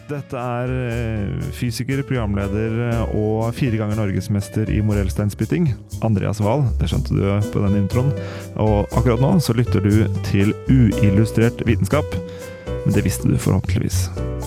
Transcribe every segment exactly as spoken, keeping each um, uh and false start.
Dette er fysiker, programleder og fire ganger norgesmester i morellsteinspytting, Andreas Wahl. Det skjønte du på den introen. Og akkurat nå så lytter du til uillustrert vitenskap. Men det visste du forhåpentligvis.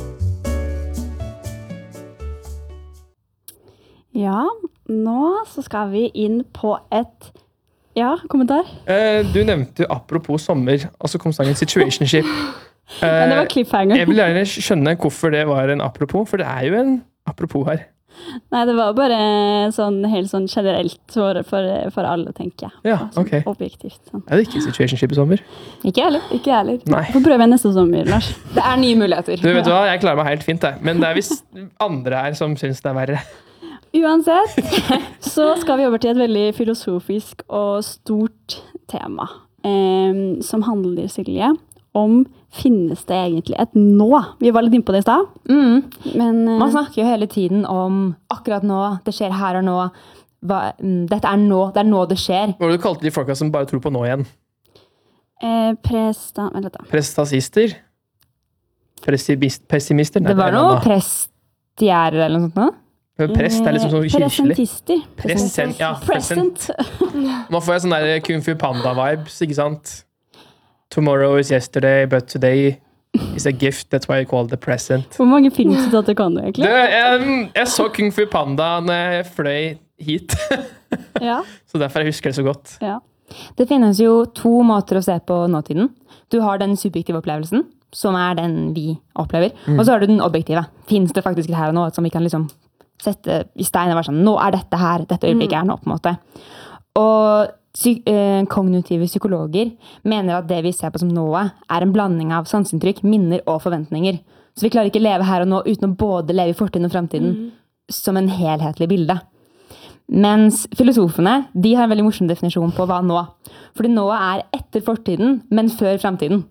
Ja, nå så skal vi inn på et... Ja, kommentar? Eh, du nevnte apropos sommer, og så kom sangen Situationship. Eh, ja, det var cliffhanger. Jeg vil gjerne skjønne hvorfor det var en apropos, for det er jo en apropos her. Nei, det var bare sånn, helt sånn generelt for, for, for alle, tenker jeg. Ja, sånn, ok. Objektivt. Sånn. Er det ikke Situationship i sommer? Ikke heller. Ikke heller. Nei. Får prøve neste sommer, Lars. Det er nye muligheter. Du vet hva, jeg klarer meg helt fint, det. Men det er visst andre her som synes det er verre. Uansett, så skal vi over til et veldig filosofisk og stort tema, eh, som handler, Silje, om finnes det egentlig et nå? Vi var litt inne på det i sted. Mm. Men, eh, Man snakker jo hele tiden om akkurat nå, det skjer her og nå. Hva, dette er nå, det er nå det skjer. Hva var det du kalte de folka som bare tror på nå igjen? eh, presta... Vent litt da. Prestasister? Pessimist, pessimister? Nei, Det var er noe noe annet. prestgjerder eller noe sånt nå. Men Prest er liksom sånn Eh, kirkelig. Presentister. Present, ja, present. Present. Nå får jeg sånn der Kung Fu Panda-vibes, ikke sant? Tomorrow is yesterday, but today is a gift, that's why I call it the present. Hvor mange filmsitater kan du Du, egentlig? jeg, jeg så Kung Fu Panda når jeg fløy hit, Ja, så derfor jeg husker det så godt. ja. Det finnes jo to måter å se på nåtiden. Du har den subjektive opplevelsen, som er den vi opplever. Og så har du den objektive. Finnes det faktisk her og nå, som vi kan liksom sette i stein og være sånn, nå er dette her, dette øyeblikket er nå, på en måte. Og psy eh, kognitive psykologer mener at det vi ser på som nået, er en blanding av sanseinntrykk, minner og forventninger. Så vi klarer ikke leve her og nå uten å både leve i fortiden og fremtiden som en helhetlig bilde. Mens filosofene, de har en veldig morsom definisjon på hva nå. Fordi nået er etter fortiden, men før fremtiden.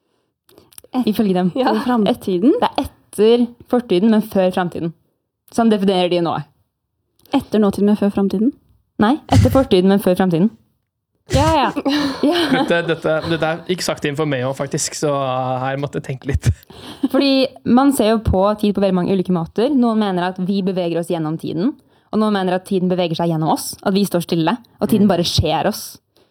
Ifølge dem. Ja, fremtiden. Det er etter fortiden, men før fremtiden. Sånn definerer de nå. Etter nåtiden, men før fremtiden. Nei, etter fortiden, men før fremtiden. Ja, ja. Ja. Dette, dette, dette er ikke sagt inn for meg også, faktisk, så her måtte jeg tenke litt. Fordi man ser jo på tid på veldig mange ulike måter. Noen mener at vi beveger oss gjennom tiden, og noen mener at tiden beveger seg gjennom oss, at vi står stille, og tiden bare skjer oss.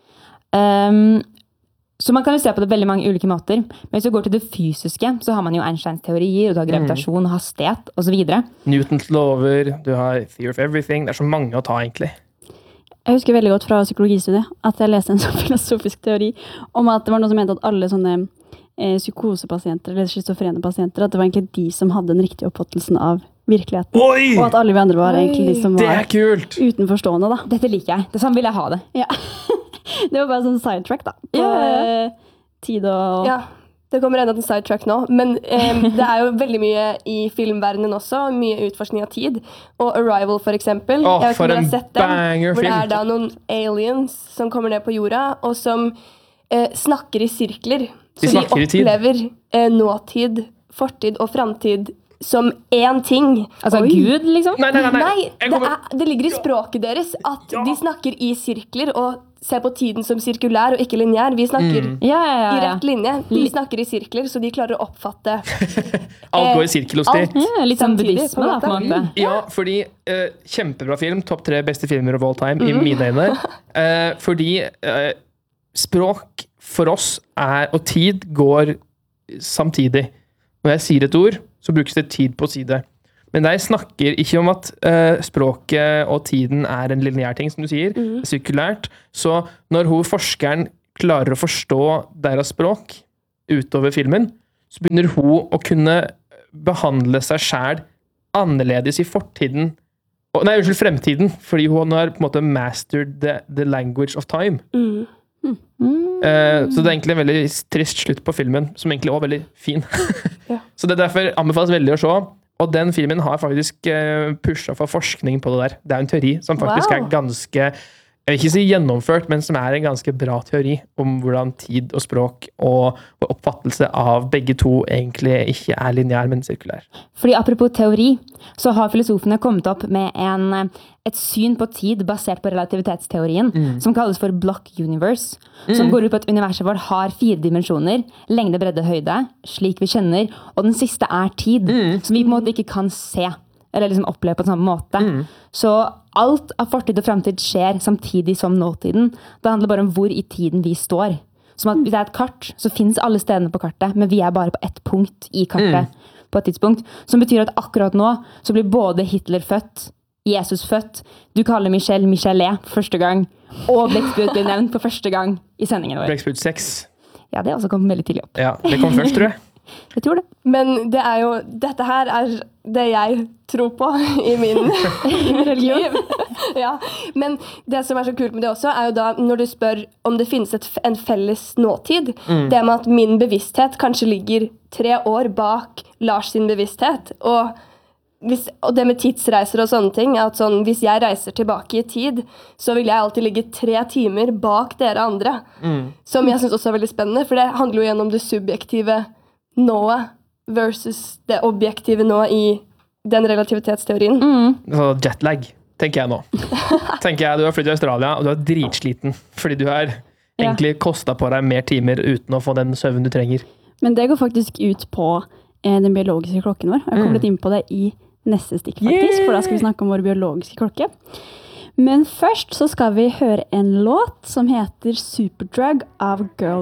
Um, så man kan jo se på det veldig mange ulike måter. Men hvis vi går til det fysiske, så har man jo Einsteins teorier, og du har gravitasjon, hastighet, og så videre. Newtons lover, du har Theory of Everything, det er så mange å ta egentlig. Jeg husker veldig godt fra psykologistudiet at jeg leste en sånn filosofisk teori om at det var noe som mente at alle sånne eh, psykosepasienter eller schizofrene pasienter, at det var egentlig de som hadde den riktige oppfattelsen av virkeligheten. Oi! Og at alle vi andre var egentlig de som Det var er kult! utenforstående, da. Dette liker jeg. Det er sånn vil jeg ha det. Ja. Det var bare sånn sidetrack, da. På Ja, ja. eh, tid og... Ja, det kommer enda en sidetrack nå, men eh, det er jo veldig mye i filmverdenen også, mye utforskning av tid. Og Arrival, for eksempel. Åh, Jeg vet ikke for om dere en har sett den, banger hvor det film. er da noen aliens som kommer ned på jorda, og som eh, snakker i sirkler. De Så snakker de i tid. opplever eh, nåtid, fortid og fremtid som én ting. Altså Oi. Gud, liksom. Nei, nei, nei. nei. Nei, Jeg det, kommer- er, det ligger i språket deres at de snakker i sirkler og ser på tiden som sirkulær og ikke lineær. Vi snakker Mm. Ja, ja, ja. i ja. rett linje. De snakker i sirkler, så de klarer å oppfatte Alt går i sirkel hos de. alt. Ja, litt sånn Samtidig, buddhisme, da, på en måte. Ja, fordi eh, kjempebra film, topp tre beste filmer of all time, i mine øyne. Eh, fordi eh, språk for oss er, og tid går samtidig. Når jeg sier et ord, så brukes det tid på å si det. Men jeg snakker ikke om at eh, språket og tiden er en lineær ting, som du sier, sirkulært. Så når hun forskeren klarer å forstå deres språk utover filmen, så begynner hun å kunne behandle seg selv annerledes i fortiden. Og, nei, unnskyld, fremtiden, fordi hun har på en måte mastered the, the language of time. Mm. Eh, så det er egentlig en veldig trist slutt på filmen, som egentlig også er veldig fin. Ja. Så det er derfor anbefales veldig å se. Og den filmen har faktisk uh, pushet for forskning på det der. Det er en teori som faktisk Wow. er ganske jeg vil ikke si gjennomført, men som er en ganske bra teori om hvordan tid og språk og, og oppfattelse av begge to egentlig ikke er lineær, men sirkulær. Fordi apropos teori, så har filosofene kommet opp med en, et syn på tid basert på relativitetsteorien, mm. som kalles for block universe, mm. som går ut på at universet vårt har fire dimensjoner, lengde, bredde, høyde, slik vi kjenner, og den siste er tid, mm. som vi på en måte ikke kan se, eller liksom oppleve på samme måte. Mm. Så alt av fortid og fremtid skjer samtidig som nåtiden. Det handler bare om hvor i tiden vi står. Som at hvis det er et kart, så finnes alle stedene på kartet, men vi er bare på ett punkt i kartet mm. på et tidspunkt. Som betyr at akkurat nå så blir både Hitler født, Jesus født, du kaller Michelle Michelet for første gang, og Blekksprut blir nevnt for første gang i sendingen vår. Blekksprut seks. Ja, det har også kommet veldig tidlig opp. Ja, det kom først, tror jeg. Jeg tror det. Men det er jo, dette her er det jeg tror på i min, i min religion. Ja. Men det som er så kult med det også, er jo da når du spør om det finnes et, en felles nåtid, mm. det med at min bevissthet kanskje ligger tre år bak Lars sin bevissthet, og, hvis, og det med tidsreiser og sånne ting, er at sånn, hvis jeg reiser tilbake i tid, så vil jeg alltid ligge tre timer bak dere andre. Mm. Som jeg synes også er veldig spennende, for det handler jo gjennom det subjektive nået versus det objektive nå i den relativitetsteorien. Mm. Så jetlag, tenker jeg nå. Tenker jeg, du har flyttet til Australia, og du er dritsliten, fordi du har egentlig ja. kostet på deg mer timer uten å få den søvn du trenger. Men det går faktisk ut på eh, den biologiske klokken vår. Jeg har kommet litt inn på det i neste stikk, faktisk, yeah! For da skal vi snakke om vår biologiske klokke. Men først så skal vi høre en låt som heter Superdrug av Girl